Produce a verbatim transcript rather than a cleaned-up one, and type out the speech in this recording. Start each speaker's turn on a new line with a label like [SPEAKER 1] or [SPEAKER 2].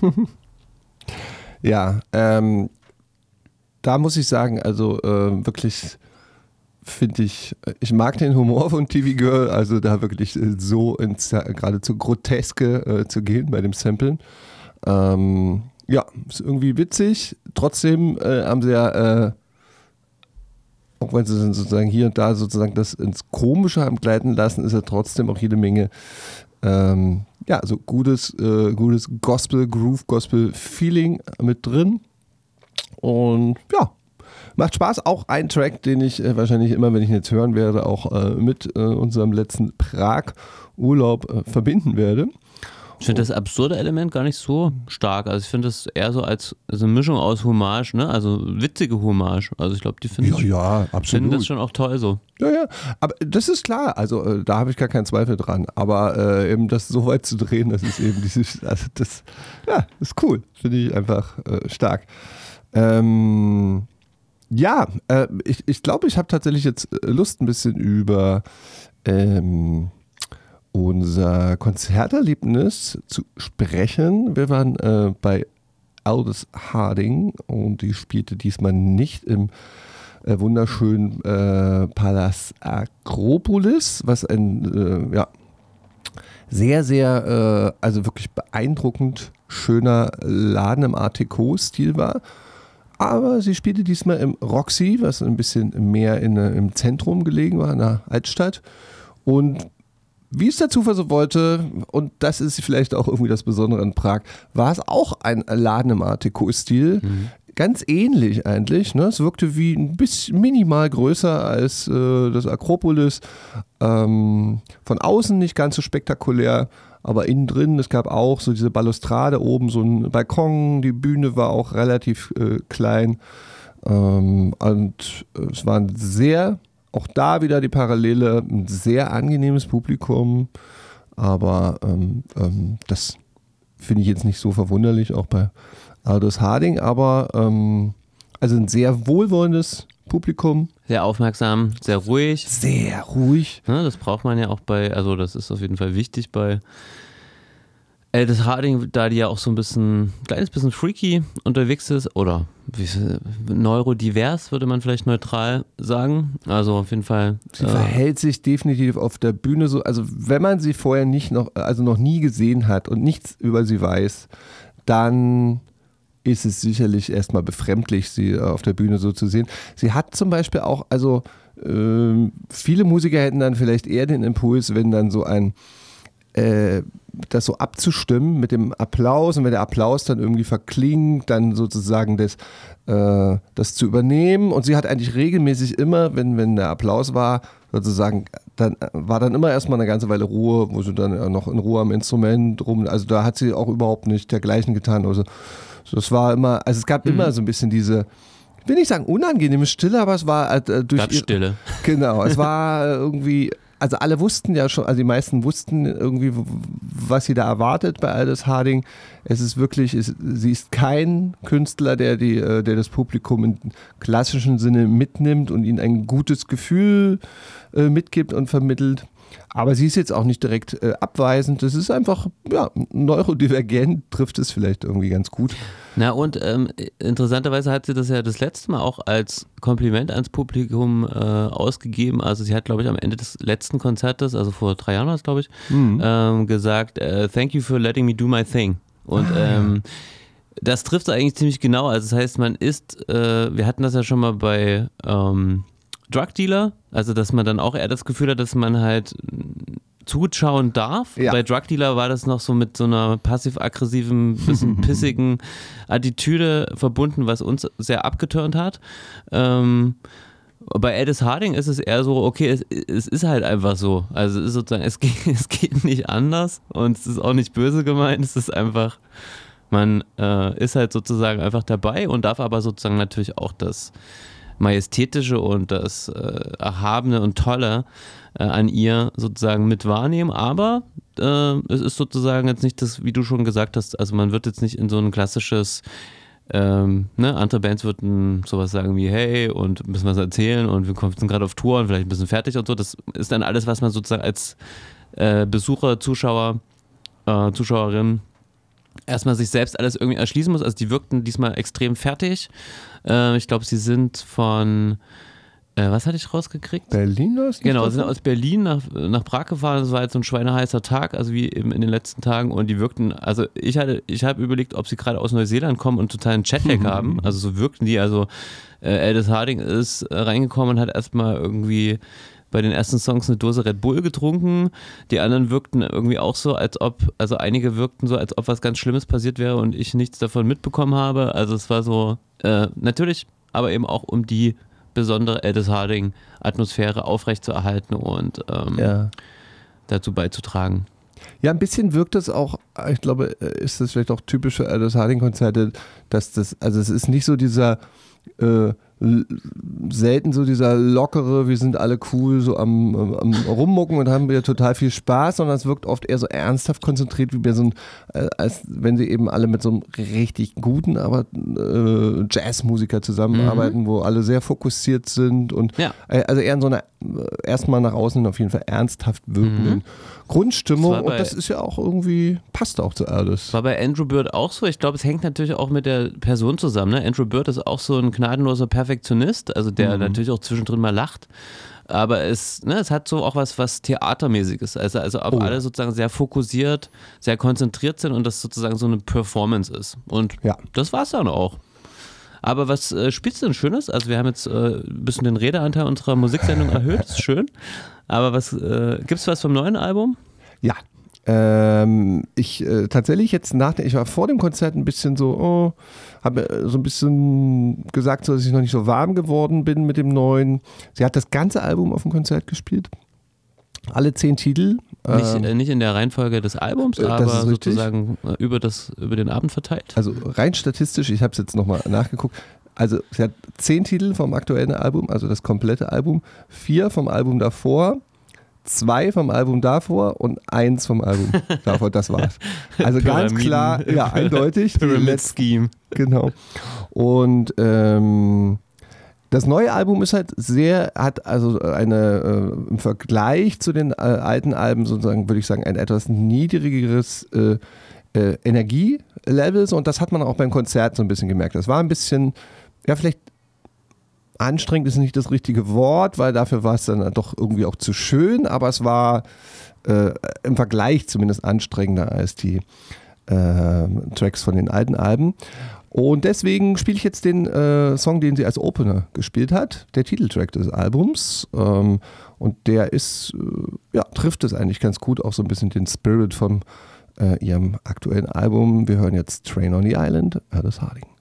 [SPEAKER 1] Ja, ähm, da muss ich sagen, also äh, wirklich finde ich, ich mag den Humor von T V Girl, also da wirklich so ins geradezu Groteske äh, zu gehen bei dem Samplen. Ähm, ja, ist irgendwie witzig. Trotzdem äh, haben sie ja, äh, auch wenn sie sozusagen hier und da sozusagen das ins Komische haben gleiten lassen, ist ja trotzdem auch jede Menge ähm, ja, so gutes, äh, gutes Gospel, Groove, Gospel-Feeling mit drin. Und ja, macht Spaß. Auch ein Track, den ich äh, wahrscheinlich immer, wenn ich ihn jetzt hören werde, auch äh, mit äh, unserem letzten Prag-Urlaub äh, verbinden werde.
[SPEAKER 2] Ich finde das absurde Element gar nicht so stark. Also ich finde das eher so als also eine Mischung aus Hommage, ne? Also witzige Hommage. Also ich glaube, die finden,
[SPEAKER 1] ja, ja, absolut.
[SPEAKER 2] finden das schon auch toll so.
[SPEAKER 1] Ja, ja, aber das ist klar. Also äh, da habe ich gar keinen Zweifel dran. Aber äh, eben das so weit zu drehen, das ist eben dieses, also das, ja, ist cool. Finde ich einfach äh, stark. Ähm, ja, äh, ich ich glaube, ich habe tatsächlich jetzt Lust, ein bisschen über ähm, unser Konzerterlebnis zu sprechen. Wir waren äh, bei Aldous Harding und die spielte diesmal nicht im äh, wunderschönen äh, Palast Akropolis, was ein äh, ja, sehr, sehr, äh, also wirklich beeindruckend schöner Laden im Art Deco-Stil war. Aber sie spielte diesmal im Roxy, was ein bisschen mehr in, im Zentrum gelegen war, in der Altstadt. Und wie es der Zufall so wollte, und das ist vielleicht auch irgendwie das Besondere in Prag, war es auch ein Laden im Art Deco-Stil. Mhm. Ganz ähnlich eigentlich. Ne? Es wirkte wie ein bisschen minimal größer als äh, das Akropolis. Ähm, von außen nicht ganz so spektakulär, aber innen drin, es gab auch so diese Balustrade oben, so ein Balkon, die Bühne war auch relativ äh, klein. Ähm, und äh, es war ein sehr, auch da wieder die Parallele, ein sehr angenehmes Publikum, aber ähm, ähm, das finde ich jetzt nicht so verwunderlich, auch bei Aldous Harding, aber ähm, also ein sehr wohlwollendes Publikum.
[SPEAKER 2] Sehr aufmerksam, sehr ruhig.
[SPEAKER 1] Sehr ruhig.
[SPEAKER 2] Ja, das braucht man ja auch bei, also das ist auf jeden Fall wichtig bei Aldous Harding, da die ja auch so ein bisschen, ein kleines bisschen freaky unterwegs ist oder wie, neurodivers, würde man vielleicht neutral sagen. Also auf jeden Fall.
[SPEAKER 1] Sie äh, verhält sich definitiv auf der Bühne so, also wenn man sie vorher nicht noch, also noch nie gesehen hat und nichts über sie weiß, dann ist es sicherlich erstmal befremdlich, sie auf der Bühne so zu sehen. Sie hat zum Beispiel auch, also äh, viele Musiker hätten dann vielleicht eher den Impuls, wenn dann so ein äh, das so abzustimmen mit dem Applaus und wenn der Applaus dann irgendwie verklingt, dann sozusagen das, äh, das zu übernehmen. Und sie hat eigentlich regelmäßig immer, wenn, wenn der Applaus war, sozusagen, dann war dann immer erstmal eine ganze Weile Ruhe, wo sie dann noch in Ruhe am Instrument rum, also da hat sie auch überhaupt nicht dergleichen getan. Also das war immer, also es gab mhm. immer so ein bisschen diese, ich will nicht sagen unangenehme Stille, aber es war äh, durch
[SPEAKER 2] gab Stille.
[SPEAKER 1] Genau, es war irgendwie, also alle wussten ja schon, also die meisten wussten irgendwie, was sie da erwartet bei Aldous Harding. Es ist wirklich, es, sie ist kein Künstler, der, die, der das Publikum im klassischen Sinne mitnimmt und ihnen ein gutes Gefühl äh, mitgibt und vermittelt. Aber sie ist jetzt auch nicht direkt äh, abweisend. Das ist einfach, ja, neurodivergent, trifft es vielleicht irgendwie ganz gut.
[SPEAKER 2] Na und ähm, interessanterweise hat sie das ja das letzte Mal auch als Kompliment ans Publikum äh, ausgegeben. Also sie hat, glaube ich, am Ende des letzten Konzertes, also vor drei Jahren war es, glaube ich, mhm. ähm, gesagt, äh, thank you for letting me do my thing. Und ah, ähm, ja. das trifft eigentlich ziemlich genau. Also das heißt, man ist, äh, wir hatten das ja schon mal bei ähm, Drug Dealer, also dass man dann auch eher das Gefühl hat, dass man halt zuschauen darf. Ja. Bei Drug Dealer war das noch so mit so einer passiv-aggressiven, bisschen pissigen Attitüde verbunden, was uns sehr abgeturnt hat. Ähm, bei Aldous Harding ist es eher so, okay, es, es ist halt einfach so. Also es ist sozusagen, es geht, es geht nicht anders und es ist auch nicht böse gemeint, es ist einfach, man äh, ist halt sozusagen einfach dabei und darf aber sozusagen natürlich auch das Majestätische und das äh, Erhabene und Tolle äh, an ihr sozusagen mit wahrnehmen, aber äh, es ist sozusagen jetzt nicht das, wie du schon gesagt hast, also man wird jetzt nicht in so ein klassisches, ähm, ne, andere Bands würden sowas sagen wie, hey, und müssen was erzählen und wir sind gerade auf Tour und vielleicht ein bisschen fertig und so, das ist dann alles, was man sozusagen als äh, Besucher, Zuschauer, äh, Zuschauerin erstmal sich selbst alles irgendwie erschließen muss. Also die wirkten diesmal extrem fertig. Äh, ich glaube, sie sind von, äh, was hatte ich rausgekriegt?
[SPEAKER 1] Berlin ist
[SPEAKER 2] Genau, sie sind aus Berlin nach, nach Prag gefahren. Das war jetzt so ein schweineheißer Tag, also wie eben in den letzten Tagen. Und die wirkten, also ich hatte, ich habe überlegt, ob sie gerade aus Neuseeland kommen und totalen Jetlag mhm. haben. Also so wirkten die. Also äh, Aldous Harding ist äh, reingekommen und hat erstmal irgendwie bei den ersten Songs eine Dose Red Bull getrunken. Die anderen wirkten irgendwie auch so, als ob, also einige wirkten so, als ob was ganz Schlimmes passiert wäre und ich nichts davon mitbekommen habe. Also es war so, äh, natürlich, aber eben auch um die besondere Aldous Harding Atmosphäre aufrechtzuerhalten und ähm, ja. dazu beizutragen.
[SPEAKER 1] Ja, ein bisschen wirkt es auch, ich glaube, ist das vielleicht auch typisch für Aldous Harding Konzerte, dass das, also es ist nicht so dieser äh, selten so dieser lockere, wir sind alle cool, so am, am Rummucken und haben wieder total viel Spaß, sondern es wirkt oft eher so ernsthaft konzentriert, wie bei so ein, äh, als wenn sie eben alle mit so einem richtig guten, aber äh, Jazzmusiker zusammenarbeiten, mhm. wo alle sehr fokussiert sind und ja. äh, also eher in so einer erstmal nach außen auf jeden Fall ernsthaft wirkenden mhm. Grundstimmung und das ist ja auch irgendwie, passt auch zu Aldous.
[SPEAKER 2] War bei Andrew Bird auch so, ich glaube, es hängt natürlich auch mit der Person zusammen, ne? Andrew Bird ist auch so ein gnadenloser Perfektionist, also der mhm. natürlich auch zwischendrin mal lacht, aber es, ne, es hat so auch was, was Theatermäßiges, also, also auf oh. alle sozusagen sehr fokussiert, sehr konzentriert sind und das sozusagen so eine Performance ist und ja. das war es dann auch. Aber was äh, spielst du denn Schönes? Also wir haben jetzt äh, ein bisschen den Redeanteil unserer Musiksendung erhöht, ist schön. Aber was äh, gibt es was vom neuen Album?
[SPEAKER 1] Ja, ähm, ich äh, tatsächlich jetzt nach, ich war vor dem Konzert ein bisschen so, oh, habe so ein bisschen gesagt, so, dass ich noch nicht so warm geworden bin mit dem neuen. Sie hat das ganze Album auf dem Konzert gespielt. Alle zehn Titel.
[SPEAKER 2] Nicht, ähm, äh, nicht in der Reihenfolge des Albums, äh, aber sozusagen über, das, über den Abend verteilt.
[SPEAKER 1] Also rein statistisch, ich habe es jetzt nochmal nachgeguckt, also sie hat zehn Titel vom aktuellen Album, also das komplette Album, vier vom Album davor, zwei vom Album davor und eins vom Album davor, das war's. Also ganz klar, ja, eindeutig.
[SPEAKER 2] Pyramid Scheme.
[SPEAKER 1] Genau. Und ähm, das neue Album ist halt sehr, hat also eine, äh, im Vergleich zu den äh, alten Alben sozusagen, würde ich sagen, ein etwas niedrigeres äh, äh, Energielevel und das hat man auch beim Konzert so ein bisschen gemerkt. Das war ein bisschen, ja vielleicht anstrengend ist nicht das richtige Wort, weil dafür war es dann doch irgendwie auch zu schön, aber es war äh, im Vergleich zumindest anstrengender als die äh, Tracks von den alten Alben. Und deswegen spiele ich jetzt den äh, Song, den sie als Opener gespielt hat, der Titeltrack des Albums. Ähm, und der ist, äh, ja, trifft es eigentlich ganz gut, auch so ein bisschen den Spirit von äh, ihrem aktuellen Album. Wir hören jetzt Train on the Island, Aldous Harding.